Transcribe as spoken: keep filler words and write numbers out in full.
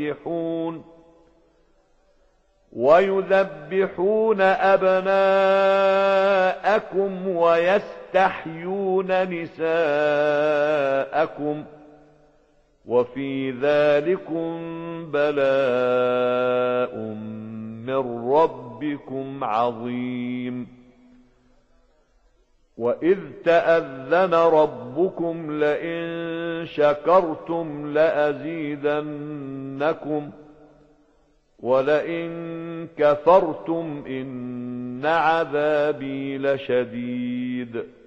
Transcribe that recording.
يذبحون ويذبحون أبناءكم ويستحيون نساءكم وفي ذلكم بلاء من ربكم عظيم. وإذ تأذن ربكم لئن شكرتم لأزيدنكم ولئن كفرتم إن عذابي لشديد.